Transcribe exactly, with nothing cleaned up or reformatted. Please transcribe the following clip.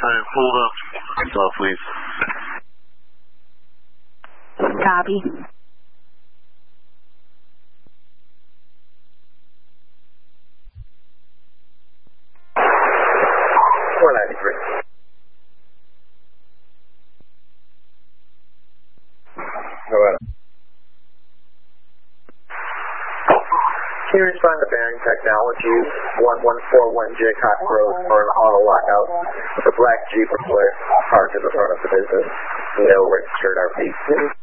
Alright, hold up. Stop, please. Copy. four ninety-three. Go ahead. Can you respond to Bearing Technologies, one one four one Jaycock Road for an auto lockout with a black Jeep Wrangler parked in the front of the business? No registered R P.